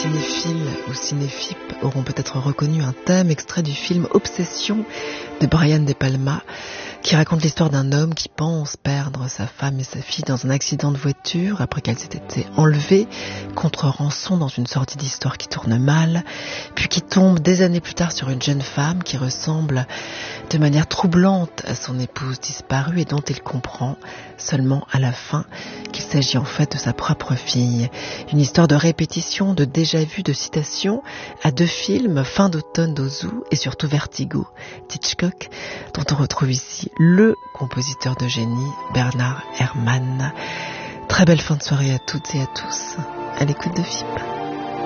cinéphiles ou cinéphipes auront peut-être reconnu un thème extrait du film Obsession de Brian De Palma, qui raconte l'histoire d'un homme qui pense perdre sa femme et sa fille dans un accident de voiture après qu'elles aient été enlevées contre rançon dans une sortie d'histoire qui tourne mal, puis qui tombe des années plus tard sur une jeune femme qui ressemble de manière troublante à son épouse disparue et dont il comprend seulement à la fin qu'il s'agit en fait de sa propre fille. Une histoire de répétition, de déjà-vu, de citation à deux films, Fin d'automne d'Ozu et surtout Vertigo d'Hitchcock, dont on retrouve ici le compositeur de génie Bernard Herrmann. Très belle fin de soirée à toutes et à tous, à l'écoute de FIP.